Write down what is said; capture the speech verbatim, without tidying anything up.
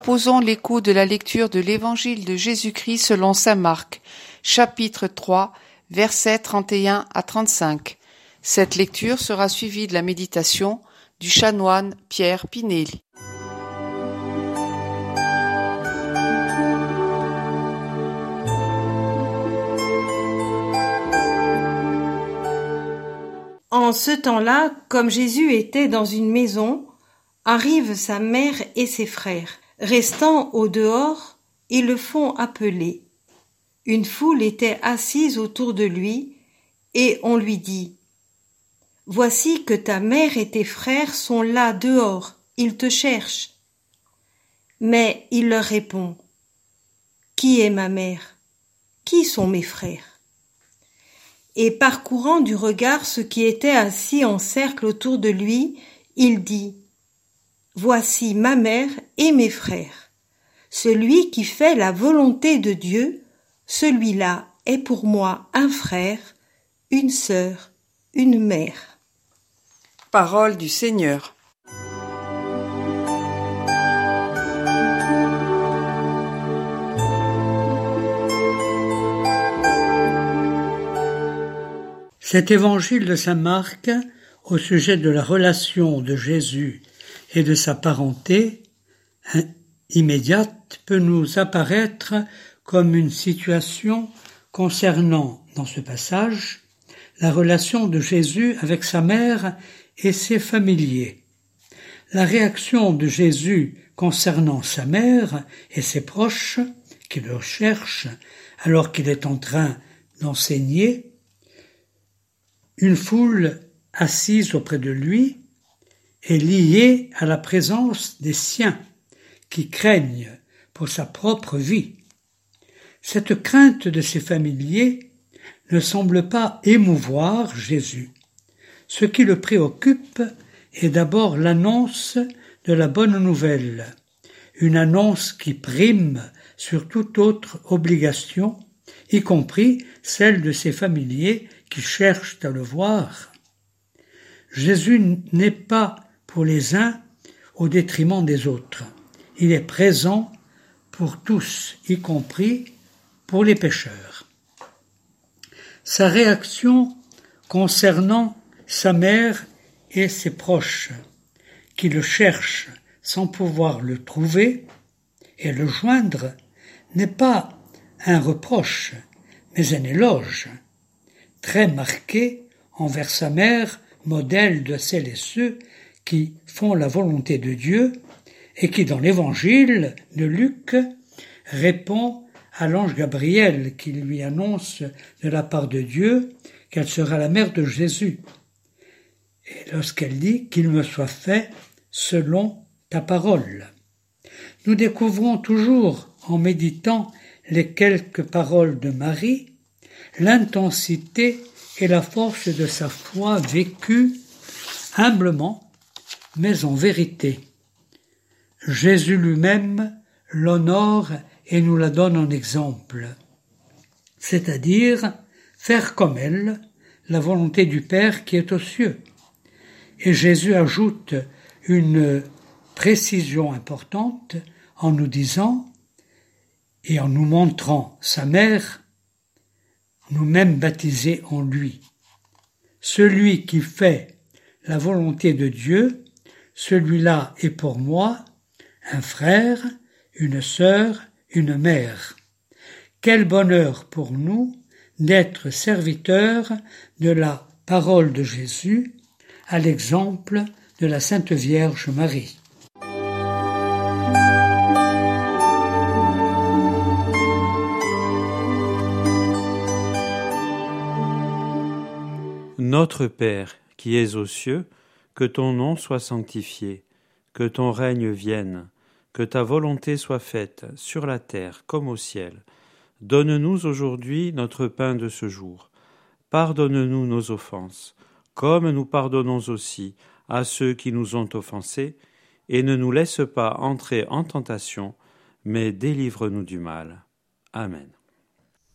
Posons l'écoute de la lecture de l'Évangile de Jésus-Christ selon saint Marc, chapitre trois, versets trente et un à trente-cinq. Cette lecture sera suivie de la méditation du chanoine Pierre Pinelli. En ce temps-là, comme Jésus était dans une maison, arrivent sa mère et ses frères. Restant au dehors, ils le font appeler. Une foule était assise autour de lui, et on lui dit : « Voici que ta mère et tes frères sont là dehors, ils te cherchent. » Mais il leur répond : « Qui est ma mère ? Qui sont mes frères ? » Et parcourant du regard ceux qui étaient assis en cercle autour de lui, il dit : « Voici ma mère et mes frères. Celui qui fait la volonté de Dieu, celui-là est pour moi un frère, une sœur, une mère. » Parole du Seigneur. Cet évangile de saint Marc, au sujet de la relation de Jésus et de sa parenté immédiate, peut nous apparaître comme une situation concernant, dans ce passage, la relation de Jésus avec sa mère et ses familiers. La réaction de Jésus concernant sa mère et ses proches, qui le cherchent alors qu'il est en train d'enseigner, une foule assise auprès de lui est liée à la présence des siens qui craignent pour sa propre vie. Cette crainte de ses familiers ne semble pas émouvoir Jésus. Ce qui le préoccupe est d'abord l'annonce de la bonne nouvelle, une annonce qui prime sur toute autre obligation, y compris celle de ses familiers qui cherchent à le voir. Jésus n'est pas pour les uns au détriment des autres. Il est présent pour tous, y compris pour les pécheurs. Sa réaction concernant sa mère et ses proches, qui le cherchent sans pouvoir le trouver et le joindre, n'est pas un reproche, mais un éloge, très marqué envers sa mère, modèle de celles et ceux qui font la volonté de Dieu et qui, dans l'évangile de Luc, répond à l'ange Gabriel qui lui annonce de la part de Dieu qu'elle sera la mère de Jésus. Et lorsqu'elle dit « qu'il me soit fait selon ta parole ». Nous découvrons toujours, en méditant les quelques paroles de Marie, l'intensité et la force de sa foi vécue humblement, mais en vérité. Jésus lui-même l'honore et nous la donne en exemple, c'est-à-dire faire comme elle la volonté du Père qui est aux cieux. Et Jésus ajoute une précision importante en nous disant et en nous montrant sa mère, nous-mêmes baptisés en lui. Celui qui fait la volonté de Dieu, celui-là est pour moi un frère, une sœur, une mère. Quel bonheur pour nous d'être serviteurs de la parole de Jésus, à l'exemple de la Sainte Vierge Marie. Notre Père, qui es aux cieux, que ton nom soit sanctifié, que ton règne vienne, que ta volonté soit faite sur la terre comme au ciel. Donne-nous aujourd'hui notre pain de ce jour. Pardonne-nous nos offenses, comme nous pardonnons aussi à ceux qui nous ont offensés, et ne nous laisse pas entrer en tentation, mais délivre-nous du mal. Amen.